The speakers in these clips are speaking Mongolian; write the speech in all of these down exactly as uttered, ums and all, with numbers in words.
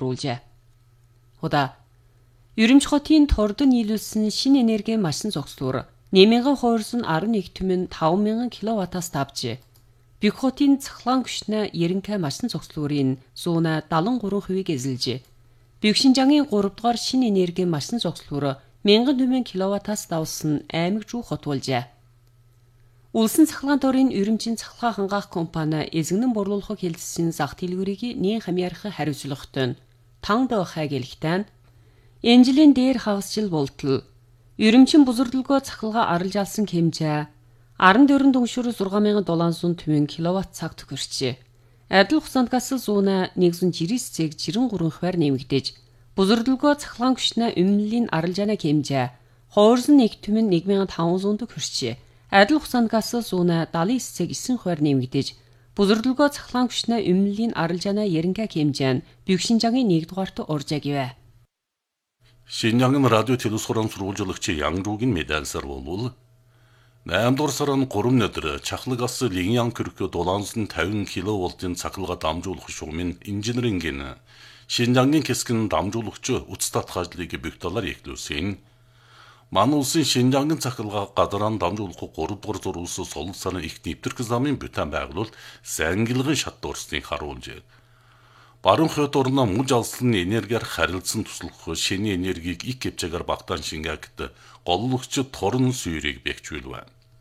оруулжээ. Удаа Ерөнч хотын тордон нийлүүлсэн шинэ энергийн машин зогслуур нэмэнгэн хуурсан арван нэг түмэн таван мянган киловаттаас давжээ. Бөх хотын цахлаан күчнэ ерөнхий машин зогслуурын зуна дадлан гурван хувийг эзэлжээ. Бөх Шинжангийн гурав дахь шинэ энергийн машин зогслуур мянган түмэн киловаттаас давсан аймаг жуу хот болжээ. Улсын цахилгаан дорын Ерөнчийн цахилгаан хангаах компани эзэгнэн борлуулахыг хэлсэн зах дэлгүүрийг нэн хамаарах хариуцлагатай тан дэхэ гэлхтэн энэ жилийн дээр хагасжил болтол Ерөнчийн бузурдлогоо цахилгаан арилж алсан хэмжээ арван дөрвөн дүншүр зургаан мянган долоонсот түмэн киловатт цагт хүрчээ. Адил хугацаанд газ зуна нэгдүгээр жирис цэг жирэн гурван хувиар нэмэгдэж бузурдлогоо цахилгаан күчнэ өмнөлийн арилжааны хэмжээ хуурсан нэг түмэн нэг мянган таван зуун хүрчээ. Адил хугацаанд газ зуна дадлан эс цэг эсрэг хувиар нэмэгдэж бузурдлогоо цахилгаан күчнэ өмнөлийн арилжааны яринка хэмжээ нь Бөх Шинжангийн нэгдүгээрт уржаа гэвэ. Шинжангийн радио телевизорын сурвалжуулагч Янгжуугийн медальсаар болвол наймдугаар сарын гурван өдөр чахлаг ас Линьян Кюркө долоонсон тавин киловолтын цахилгаан дамжуулах шугамын инженерингийн Шинжангийн хэсгийн дамжуулагч үц татах ажлыг бүх талаар эхлүүлсэн. Ман улсын Шинжангийн цахилгаан гадаран дамжуулах гурав дахь зурвас солилцооны их нэвтрэх замын бүтээн байгуулалт сангилгын шат дурсныг харуулжээ. Баруун хойд орно муж алслан энергиар харилцсан туслах шинэ энергийг их хэмжээгээр багтаан шингээгт голлогч торон сүйрийг бэхжүүлвэ.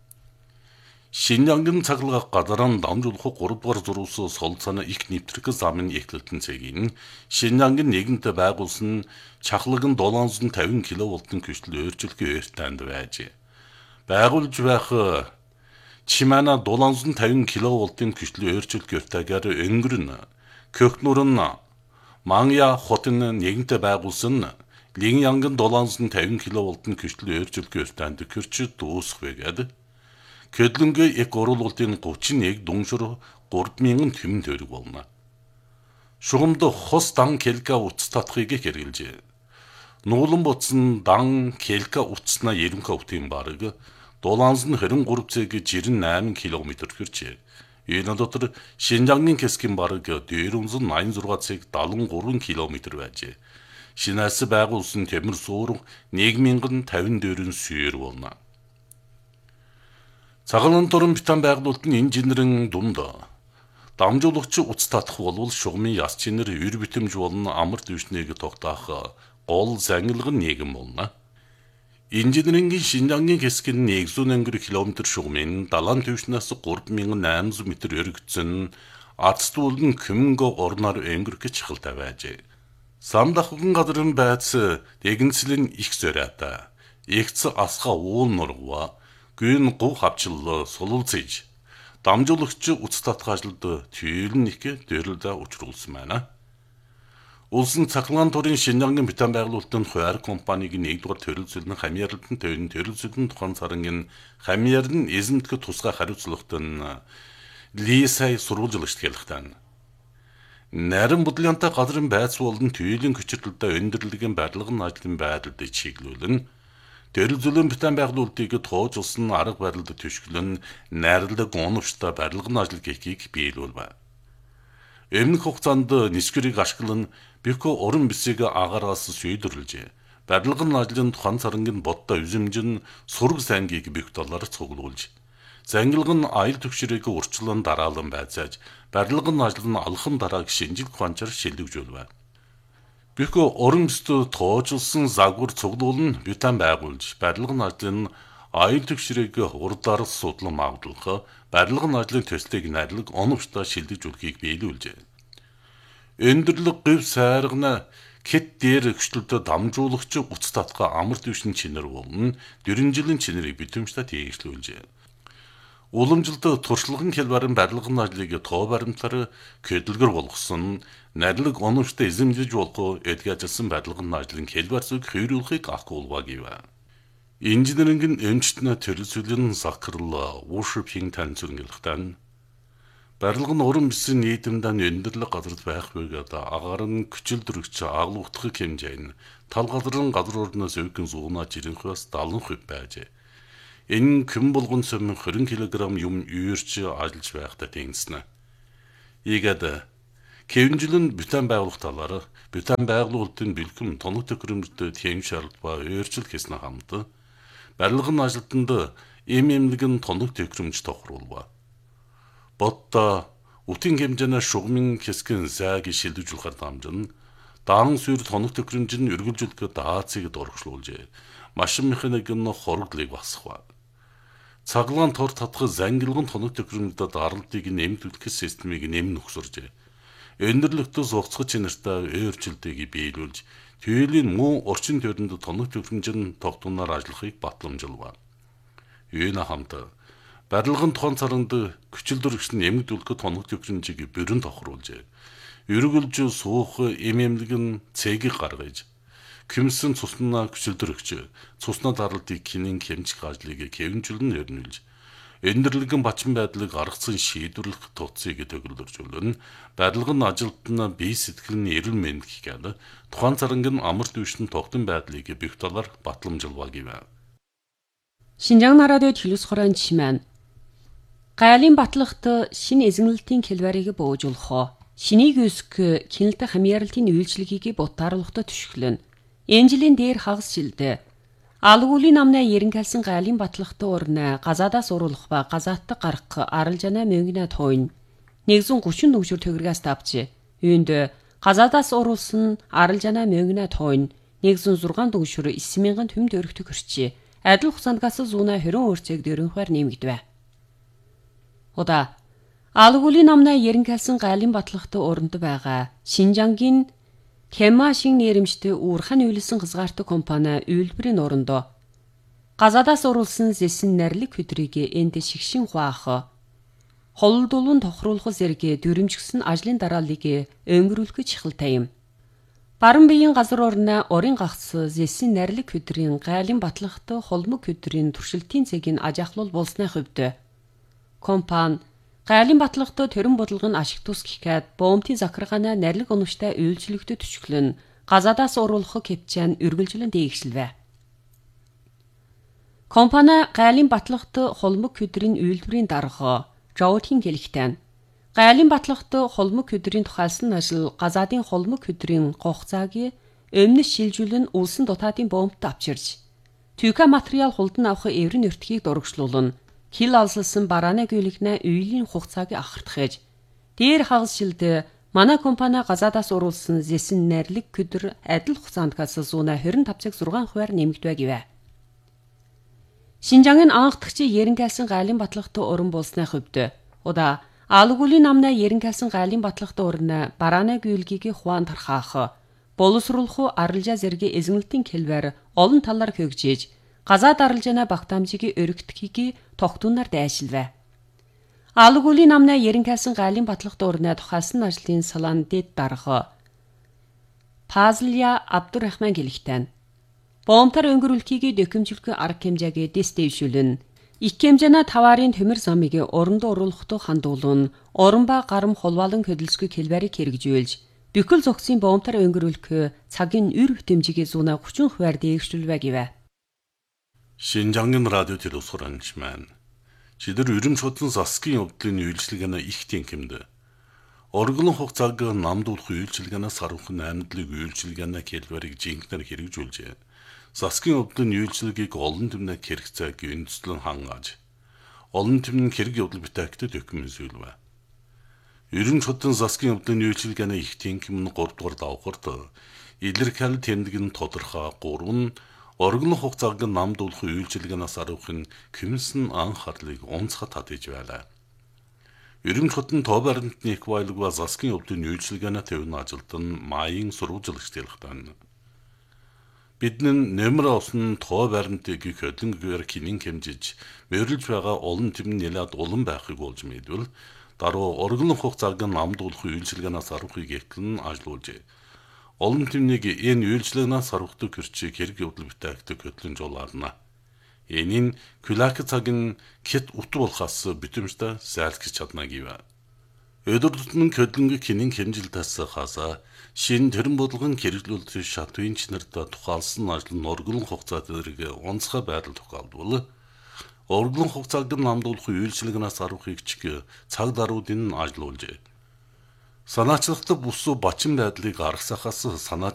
Шинжангийн цахилгаан гадаран дамжуулах гурав дахь зурвас солилцооны их нэвтрэх замын эхлэлтэн цэгийн Шинжангийн нэгэнтэ байгуулсан чахлагын долоонсон тавин киловолтын күчил өөрчлөлтийн өртөнд байж. Байгуулж байх Чимана долоонсон тавин киловолтын күчил өөрчлөлтийн өртөгээр өнгөрнө. Көхнүрэн Мангя хотын нэгэнтэ байгуулсан Линьянгын долоонсон тавин киловолтын күчил өөрчлөлтийн өртөнд кürчд дуусах байгаад Көдлөнгөө эк оруулалтын гучин нэг дүншүр гурав мянган түмэн төгрөг болно. Шугамд хос дан келка утас татхыг хэрэгжилжээ. Нуулан ботсон дан келка утасна ерөнхий өвтийн бараг долоонсон хорин гурав цэг жирэн найман километр хүрчээ. Энэ дотор Шинжангийн хэсгийн бараг дөрвөн ноён зургаан цэг дадлан гурван километр байжээ. Шинээс байгуулсан төмөр суур нэг мянган тавин дөрвөн сүйр болно. Цагаан дорн битэн байгуулалт нь инженерийн дунд дамжуулагч утас татах болвол шугамын яс чинэр өр битэмж болон амар дэвшнийг тогтоох гол зангилгын нийгэм болно. Инженерийн Шинжангийн хэсгийн нэгдүгээр километр шугамын далайн дэвшнээс гурав мянган найман зуун метр өргөцсөн ацтуулан Кюмгө орноор өнгөрөх чахалтай байжээ. Самдахгын газрын байц дэгэнцлэн их зөрөөтэй. Игц асха уул нургва гүн гов хавчлаа сулуулцэж дамжуулагч үц татах ажилд тийлэн их дөрөлдө учруулсан байна. Улсын цахилгаан дорын Шинжангийн бүтээн байгуулалтын хуваар компаниг нэгдүгээр төрөлцөлн хамьяарлалтын төвийн төрөлцөлн тухайн царангийн хамьяарлын эзэмтгэх тусгай хариуцлагатай Лисай сурвалжуулагч хэлэхтэн. Нарийн бодлонтой газрын байц болон тийлэн хүчирдэлтэй өндөрлөгийн барилгын ажлын байдалд чиглүүлэн төрөлцөлн бүтээн байгуулалтыг тоожулсан арга барилд төшгөлн найрлаг оновчтой барилгын ажил гэхийг биелүүлвэ. Өмнөх хугацаанд нисгэрийг ашиглан Бөкө орон бисийг агараас шийдвэрлэжээ. Барилгын ажлын тухайн царангийн бодтой үзэмжин сураг сангийг бүх талаар цуглуулж, зангилгын аял төгшрийг урчлан дараалан байцааж, барилгын ажил нь алхам дарааг шинжил ухаанчаар шилжүүлвэ. Бөкө орон бисд тоожулсан загвар цуглуулн бүтээн байгуулж, барилгын ажлын аял төгшрийг урдаар судлан магадуулах, барилгын ажлын төслийг найрлаг оновчтой шилжүүлэхийг биелүүлжээ. Өндөрлөг гив сайргана кет дээр хөшлөлтөд дамжуулагч уц татга амар дэвшин чинэр болон дөрвөн жилийн чинэрийг битэмжтэй тэгшлүүлжээ. Уламжилт туршлагын хэлбэрийн барилгын ажлыг тоо баримтаар көдөлгөр болгосон найрлаг оновчтой эзэмжиж болох эдгэжсэн барилгын ажлын хэлбэр зүг хөрүүлэхийг ахгуулва гэвэ. Инженерингийн өмчтнө төрөлцөлн сахарл уушрпинг танцүргэлхтэн барилгын уран бисэн нийтэмдэн өндөрлөг газарт байх байгаад агаар нь күчил дөрөгч аглуулах хэмжээ нь тал газрын газар орноос өвгөн зуунаа жирэнхээс дадлан хувь байжээ. Энэ күн болгон сөмөн двадцать килограмм юм үйрч ажиллаж байхдаа тэнгиснэ. Ийгээд Кевинжилэн бүтэн байгууллага талаар бүтэн байгууллагын бэлгэм тоног төхөөрөмжтэй тэм шаардлагаа өөрчилж хийснэ хамт барилгын ажилтнанд эм эмнэлгэн тоног төхөөрөмж тохируулва. Бодто утын хэмжээний шугамын хэсгэн зайг шилжүүлэхээр дамжин даан сүр тоног төхөөрөмжийн үргэлжлүүлэх даацыг дургшлуулжээ. Машин механикийн хорглыг басхва. Цаглаан тор татах зангилгын тоног төхөөрөмжөд даралтыг нэмэгдүүлэх системийг нэмэн өгсөржээ. Өндөрлөгтөс уцгаж чанартай өөрчлөлтийг биелүүлж, төвлийн муу орчин тойронд тоног төхөөрөмжийн тогтунаар ажиллахыг батламжилва. Юуна хамт барилгын тухайн царанд хүчил дөрвөгч нэмэгдүүлэх тоног төхөөрөмжийг бүрэн тохируулжээ. Үргэлж суух эм эмнэлгэн цэгийг гаргаж, küмсэн цуснаа хүчил дөрвөгч цуснаа даралтыг кинэн хэмжих ажлыг Кевинжилэн өрнүүлж, өндөрлөгөн бачин байдлыг аргацсан шийдвэрлэх туцыг төгөлдөржүүлэн барилгын ажилтнаа бие сэтгэлийн эрүүл мэндийг гээд тухайн царангийн амар дэвшин тогтсон байдлыг бих талаар батламжилва гэв. Шинжаан нарадын төлөс хорон чимэн гайлын батлагт шинэ эзэнгэлтийн хэлбэрийг бууж шинийг өсгөх кинэлтэй хамьяаралтын үйлчлэгийг бутааруулахад түшиглэн. Энэ жилийн дээр хагас жилдээ Алгуулийн намнаа ерөнхийлсэн гайлын батлагт урна газаадаас уруулах ба газааттай гарах аралжана мөнгөний тойн нэгэн гучин төгшөр төгрөгөөс тавьж. Үүнд газаадаас уруулсан аралжана мөнгөний тойн нэгэн зургаан төгшөр эс мянган төм төгрөгт хүрчээ. Адил хугацаандгаас зүүнэ хорин өөрцөг дөрөнхөр нэмэгдэв. Удаа Алгуулийн намнаа ерөнхийлсэн гайлын батлагт уранд байгаа Шинжангийн Хэмашин нэрэмжтэй уурхан үйлсэн хязгаартай компани үйлдвэрийн орондоо газаадаас уруулсан зэсэн нэрлэг хөдрийг энд шигшин хуаах холдуулан тохируулах зэрэг дөрөмжгсөн ажлын дарааллыг өнгөрүүлэх чухалтай юм. Баран биеийн газар орны орын гагц зэсэн нэрлэг хөдрийн гайлын батлагт холмог хөдрийн туршилтын цэгийг ажиахлуул болсны хувьд компани гайлын батлагт төрөн бодлогын ашиг тус гэхэд боомтын захиргааны нэрлэг оногчтой үйлчлэгдэд төчглөн газаадаас уруулах кэпчэн үргэлжлэн дээгшилвэ. Компани гайлын батлагт холмог хөдрийн үйлдвэрийн дарга Жоутийн хэлэхтэн гайлын батлагт холмог хөдрийн тухайлсан ажил газаадын холмог хөдрийн гогцааг өмнөс шилжүүлэн улсын дутаадын боомт авчирч түйка материал хулдан авах эврэн өртгийг дурагшлуулна. Хил алсалсан барааны гүйлгнэ үйлийн хугацааг ахардах ээж. Дээр хагас жилд манай компани газаадаас уруулсан зэсэн нэрлэг көдөр адил хугацаандгаас зүүнэ хорин тавцыг зургаан хувиар нэмэгдэв гэвэ. Шинжаангийн анхдагчийн ерөнхийлсэн гайлын батлагт уран болсны хувьд удаа Алгуулийн намнаа ерөнхийлсэн гайлын батлагт урна барааны гүйлгийг хуаан тархаах боловсруулах арилжаа зэрэг эзэнгэлтийн хэлбэр олон талаар хөгжиж газаад арилжааны багтаамжийг өргөтгөхийг тогтунаар дайшилвэ. Алгуулийн намнаа ерөнхийлсэн гайлын батлагт урна тухайлсан ажлын салаан дэд дарга Пазлия Абдурахман гэлэхтэн боомтар өнгөрүүлэхийг дөхөмжлөх арга хэмжээг дэстэвшүүлэн их хэмжээний таварын төмөр замыг оронд оруулахад хандуулан орон ба гарам холваалан хөдөлсгөх хэлбэрийг хэрэгжүүлж бүхэл зогсын боомтар өнгөрүүлэх цагийн үр хөтөмжийг зүүнэ гучин хувиар дээгшүүлвэ гэвэ. Шинжаангийн радио телевизорчман Жидэр үрим шодлон засгийн явдлын үйлчилгээний их тэнхимд орглон хугацааг намдуулах үйлчилгээнээс харуулах найрамдлыг үйлчилгээний хэлбэрийг жинхэнээр хэрэгжүүлжээ. Засгийн явдлын үйлчилгээг олон түмний хэрэгцээг үндэслэн хангааж олон түмний хэрэг явдал бүтээгдэд докюментиулвэ. Үрим шодлон засгийн явдлын үйлчилгээний их тэнхим нь гурав дугаар давхарт илэрхийлэл тэмдэг нь тодорхой гурав нь орглон хугацааг намдуулах үйлчилгээнээс харуулах kümmsen анхаарлыг онцгой татаж байлаа. Үрим шодлон тоо баримтны их байлгаа засгийн явдлын үйлчилгээний төвийн ажилд нь маягийн сурвалжлагч дэлгэдэг. Бидний нэмэр осон тоо баримтыг хөдөлгөөр кинэн хэмжиж мөрөлж байгаа олон түмэн нэлээд улам байхыг болж мэдвэл даруй орглон хугацааг намдуулах үйлчилгээнээс харуулахыг эхлэн ажиллуулжээ. Олон түмнийг энэ үйлчилгээнээс харуулдаг хэрчийг хэрэг явдал бүтээгдэг хөтлөн жуулаарна. Энэ нь күлак цагийн кит утга болохоос битэмжтэй зайлсхийж чадна гэв. Өдөр тутмын хөдлөнгө кинэн хэмжилтээс хасаа шин төрөн бодлогын хэрэглүүлэлт шат инженерд тухайлсан ажил нь орглон хугацаа зэрэг онцгой байдал тохиолдвол орглон хугацааг намдуулах үйлчилгээнээс харуулахыг чиг цаг даруйдын ажиллуулжээ. Санаачлагтай бүсүү бачин байдлыг аргасахаас санаа